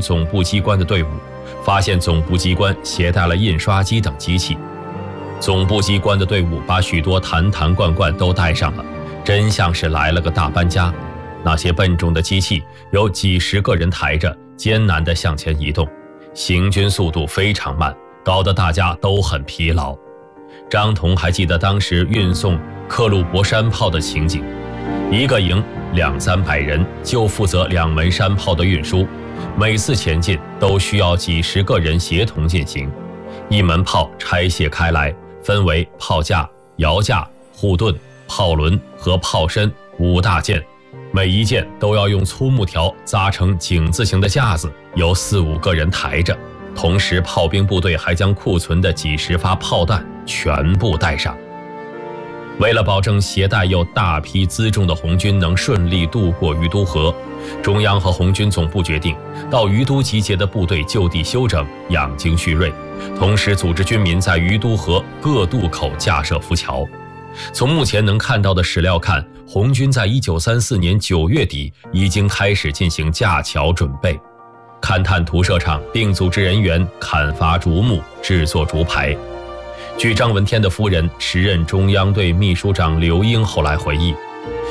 总部机关的队伍，发现总部机关携带了印刷机等机器。总部机关的队伍把许多坛坛罐罐都带上了，真像是来了个大搬家。那些笨重的机器有几十个人抬着，艰难地向前移动，行军速度非常慢，搞得大家都很疲劳。张同还记得当时运送克虏伯山炮的情景，一个营200-300人就负责2门山炮的运输，每次前进都需要几十个人协同进行。一门炮拆卸开来，分为炮架、摇架、护盾、炮轮和炮身5大件，每一件都要用粗木条扎成井字形的架子，由4-5个人抬着。同时炮兵部队还将库存的几十发炮弹全部带上。为了保证携带有大批辎重的红军能顺利渡过于都河，中央和红军总部决定到于都集结的部队就地休整，养精蓄锐，同时组织军民在于都河各渡口架设浮桥。从目前能看到的史料看，红军在1934年9月底已经开始进行架桥准备。勘探涂设场并组织人员砍伐竹木，制作竹排。据张闻天的夫人时任中央队秘书长刘英后来回忆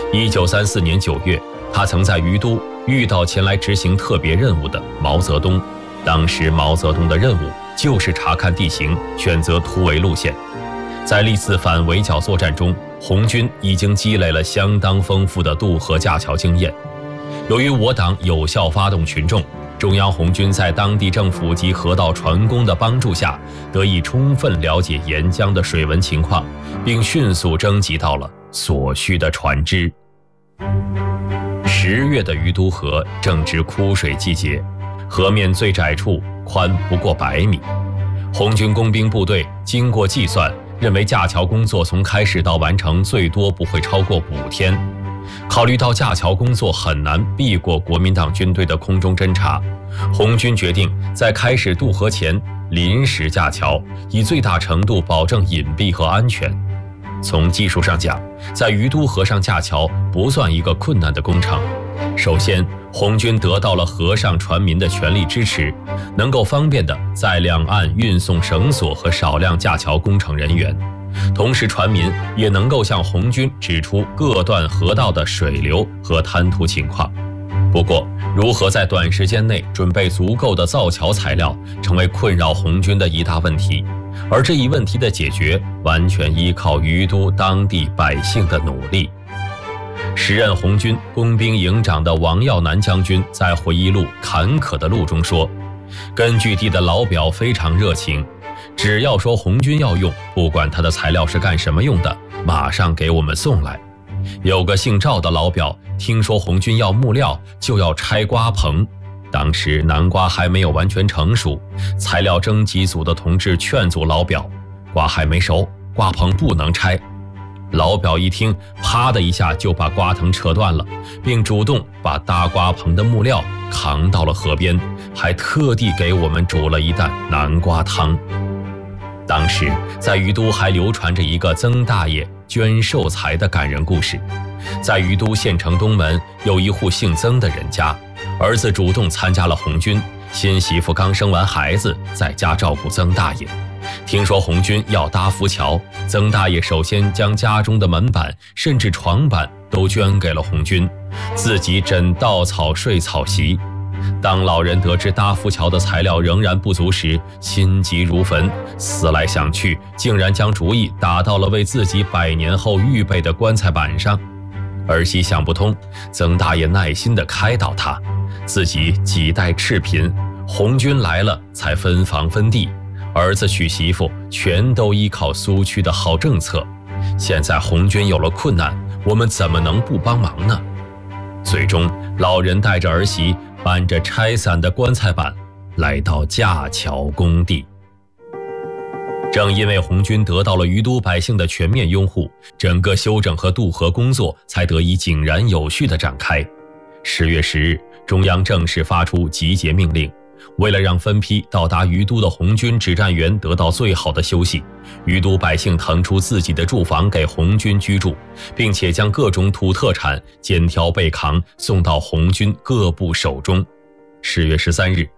，1934年9月，他曾在于都遇到前来执行特别任务的毛泽东。当时毛泽东的任务就是查看地形，选择突围路线。在历次反围剿作战中，红军已经积累了相当丰富的渡河架桥经验。由于我党有效发动群众，中央红军在当地政府及河道船工的帮助下，得以充分了解沿江的水文情况，并迅速征集到了所需的船只。10月的于都河正值枯水季节，河面最窄处宽不过100米。红军工兵部队经过计算，认为架桥工作从开始到完成最多不会超过5天。考虑到架桥工作很难避过国民党军队的空中侦察，红军决定在开始渡河前临时架桥，以最大程度保证隐蔽和安全。从技术上讲，在于都河上架桥不算一个困难的工程。首先，红军得到了河上船民的全力支持，能够方便地在两岸运送绳索和少量架桥工程人员。同时，船民也能够向红军指出各段河道的水流和滩涂情况。不过，如何在短时间内准备足够的造桥材料，成为困扰红军的一大问题。而这一问题的解决，完全依靠于都当地百姓的努力。时任红军工兵营长的王耀南将军在回忆录《坎坷的路》中说，根据地的老表非常热情，只要说红军要用，不管他的材料是干什么用的，马上给我们送来。有个姓赵的老表，听说红军要木料，就要拆瓜棚。当时南瓜还没有完全成熟，材料征集组的同志劝阻老表，瓜还没熟，瓜棚不能拆。老表一听，啪的一下就把瓜藤扯断了，并主动把搭瓜棚的木料扛到了河边，还特地给我们煮了一担南瓜汤。当时在于都还流传着一个曾大爷捐寿材的感人故事。在于都县城东门有一户姓曾的人家，儿子主动参加了红军，新媳妇刚生完孩子，在家照顾曾大爷。听说红军要搭浮桥，曾大爷首先将家中的门板甚至床板都捐给了红军，自己枕稻草睡草席。当老人得知搭浮桥的材料仍然不足时，心急如焚，思来想去，竟然将主意打到了为自己100年后预备的棺材板上。儿媳想不通，曾大爷耐心地开导他，自己几代赤贫，红军来了才分房分地，儿子娶媳妇全都依靠苏区的好政策，现在红军有了困难，我们怎么能不帮忙呢？最终，老人带着儿媳搬着拆散的棺材板来到架桥工地。正因为红军得到了于都百姓的全面拥护，整个修整和渡河工作才得以井然有序地展开。10月10日，中央正式发出集结命令，为了让分批到达于都的红军指战员得到最好的休息，于都百姓腾出自己的住房给红军居住，并且将各种土特产肩挑背扛送到红军各部手中。10月13日，